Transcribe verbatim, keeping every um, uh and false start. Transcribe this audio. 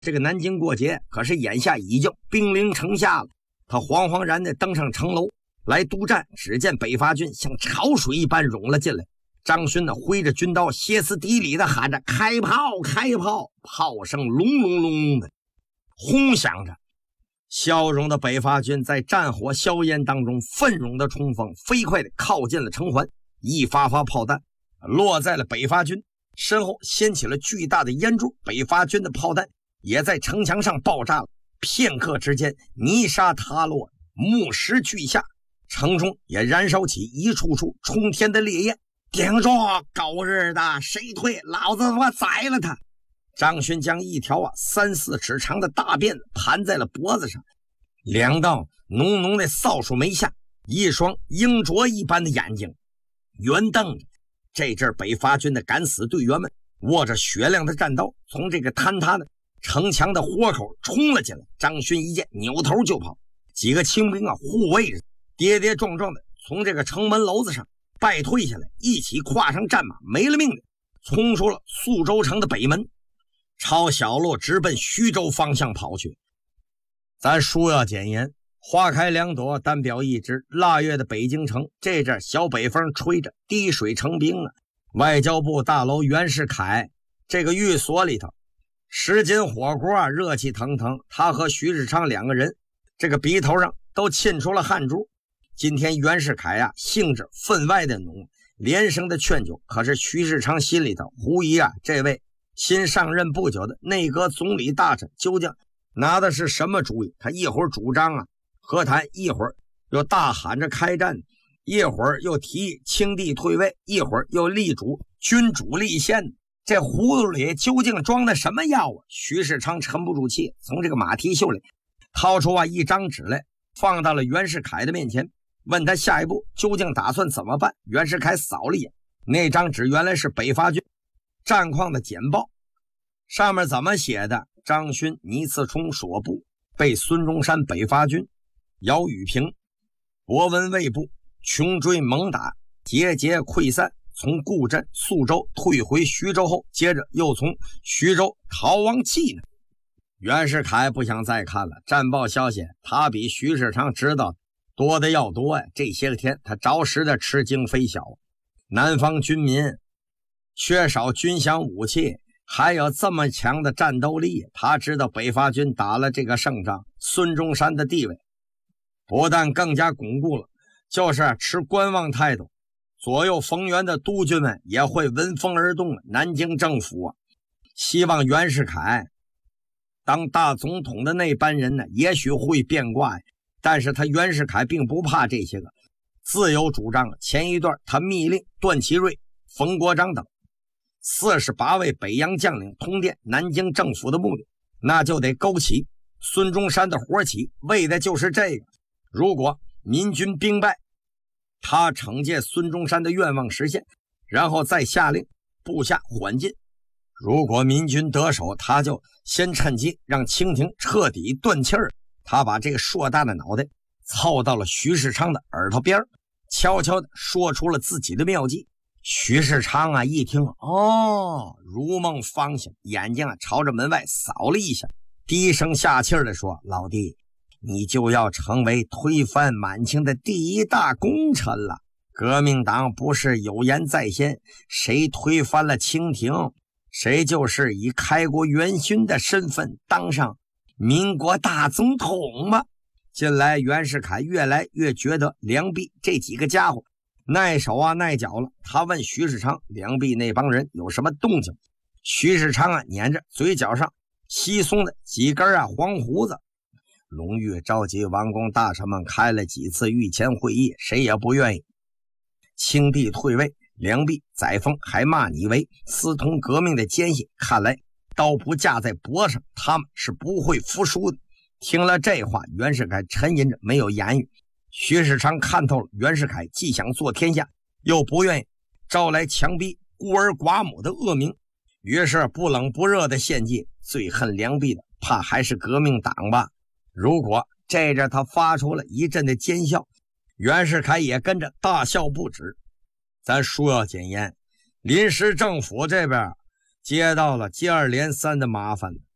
这个南京过节，可是眼下已经兵临城下了。他惶惶然地登上城楼来督战，只见北伐军像潮水一般涌了进来。张勋呢，挥着军刀，歇斯底里地喊着：“开炮！开炮！”炮声隆隆隆隆的轰响着。骁勇的北伐军在战火硝烟当中奋勇的冲锋，飞快地靠近了城环。一发发炮弹落在了北伐军身后，掀起了巨大的烟柱。北伐军的炮弹也在城墙上爆炸了。片刻之间，泥沙塌落，木石俱下，城中也燃烧起一处处冲天的烈焰。顶住！狗日的，谁退，老子我宰了他！张勋将一条啊三四尺长的大辫子盘在了脖子上，两道浓浓的扫帚眉下，一双鹰啄一般的眼睛圆瞪着。这阵北伐军的敢死队员们握着雪亮的战刀，从这个坍塌的城墙的豁口冲了进来。张勋一见，扭头就跑。几个清兵啊护卫着，跌跌撞撞的从这个城门楼子上败退下来，一起跨上战马，没了命的冲出了宿州城的北门，朝小路直奔徐州方向跑去。咱书要简言，花开两朵，单表一枝。腊月的北京城，这阵小北风吹着，滴水成冰啊！外交部大楼袁世凯这个寓所里头，什锦火锅啊，热气腾腾。他和徐世昌两个人，这个鼻头上都沁出了汗珠。今天袁世凯啊，兴致分外的浓，连声的劝酒。可是徐世昌心里头狐疑啊，这位新上任不久的内阁总理大臣究竟拿的是什么主意？他一会儿主张啊和谈，一会儿又大喊着开战，一会儿又提议清帝退位，一会儿又力主君主立宪。这葫芦里究竟装的什么药啊？徐世昌沉不住气，从这个马蹄袖里掏出啊一张纸来，放到了袁世凯的面前，问他下一步究竟打算怎么办。袁世凯扫了一眼，那张纸原来是北伐军战况的简报，上面怎么写的？张勋、倪次冲所部被孙中山北伐军姚雨平、博文卫部穷追猛打，节节溃散，从固镇、宿州退回徐州后，接着又从徐州逃亡济南。袁世凯不想再看了，战报消息他比徐世昌知道多的要多呀。这些个天他着实的吃惊非小，南方军民缺少军饷武器，还有这么强的战斗力。他知道北伐军打了这个胜仗，孙中山的地位不但更加巩固了，就是持观望态度，左右逢源的督军们也会闻风而动。南京政府啊，希望袁世凯当大总统的那班人呢，也许会变卦，但是他袁世凯并不怕这些个，自有主张。前一段他密令段祺瑞、冯国璋等四十八位北洋将领通电南京政府的目的，那就得勾起孙中山的火起，为的就是这个。如果民军兵败，他惩戒孙中山的愿望实现，然后再下令部下缓进。如果民军得手，他就先趁机让清廷彻底断气儿。他把这个硕大的脑袋凑到了徐世昌的耳朵边，悄悄地说出了自己的妙计。徐世昌啊一听，哦，如梦方醒，眼睛啊朝着门外扫了一下，低声下气地说：“老弟，你就要成为推翻满清的第一大功臣了。革命党不是有言在先，谁推翻了清廷，谁就是以开国元勋的身份当上民国大总统嘛。”近来袁世凯越来越觉得梁璧这几个家伙耐手啊耐脚了。他问徐世昌，梁璧那帮人有什么动静？徐世昌啊捻着嘴角上稀松的几根啊黄胡子。隆裕召集王公大臣们开了几次御前会议，谁也不愿意清帝退位，梁璧载沣还骂你为私通革命的奸细，看来刀不架在脖上，他们是不会服输的。听了这话，袁世凯沉吟着没有言语。徐世昌看透了袁世凯既想做天下，又不愿意招来强逼孤儿寡母的恶名，于是不冷不热的献计。最恨梁璧的怕还是革命党吧。如果这着他发出了一阵的奸笑，袁世凯也跟着大笑不止。咱书要简言，临时政府这边接到了接二连三的麻烦了。